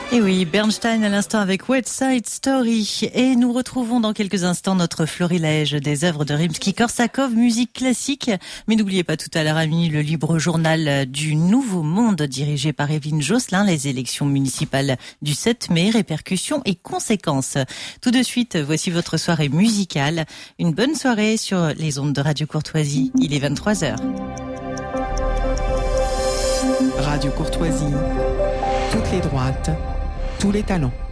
Et oui, Bernstein à l'instant avec West Side Story. Et nous retrouvons dans quelques instants notre florilège des œuvres de Rimsky-Korsakov, musique classique. Mais n'oubliez pas tout à l'heure, amis, le libre journal du Nouveau Monde dirigé par Evelyne Josselin, les élections municipales du 7 mai, répercussions et conséquences. Tout de suite, voici votre soirée musicale. Une bonne soirée sur les ondes de Radio Courtoisie. Il est 23h. Radio Courtoisie, toutes les droites, tous les talents.